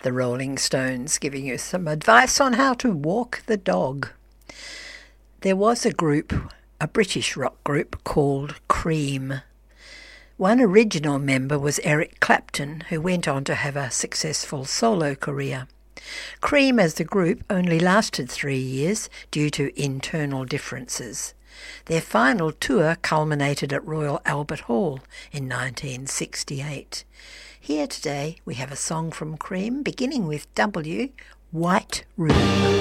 The Rolling Stones giving you some advice on how to walk the dog. There was a British rock group called Cream. One original member was Eric Clapton, who went on to have a successful solo career. Cream as the group only lasted 3 years due to internal differences. Their final tour culminated at Royal Albert Hall in 1968. Here today we have a song from Cream beginning with W, White Room.